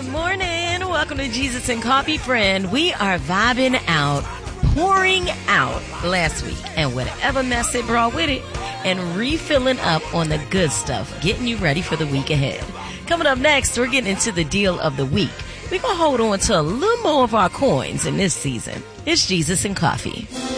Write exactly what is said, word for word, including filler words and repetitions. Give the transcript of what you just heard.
Good morning. Welcome to Jesus and Coffee, friend. We are vibing out, pouring out last week and whatever mess it brought with it, and refilling up on the good stuff, getting you ready for the week ahead. Coming up next, we're getting into the deal of the week. We're going to hold on to a little more of our coins in this season. It's Jesus and Coffee.